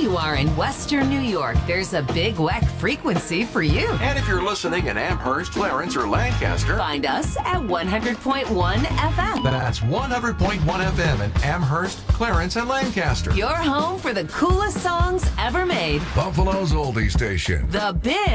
you are in Western New York, there's a Big Weck frequency for you. And if you're listening in Amherst, Clarence, or Lancaster, Find us at 100.1 FM. that's 100.1 FM in Amherst, Clarence, and Lancaster. Your home for the coolest songs ever made. Buffalo's oldie station. The Big